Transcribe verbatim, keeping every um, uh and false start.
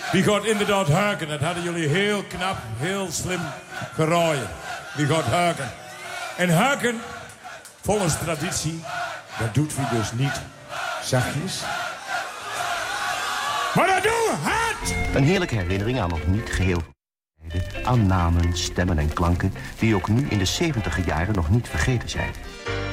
Wie gaat inderdaad hurken? Dat hadden jullie heel knap, heel slim geraaien. Wie gaat hurken? En hurken, volgens traditie, dat doet wie dus niet zachtjes. Maar dat doen we hard! Een heerlijke herinnering aan nog niet geheel aan namen, stemmen en klanken die ook nu in de zeventiger jaren nog niet vergeten zijn.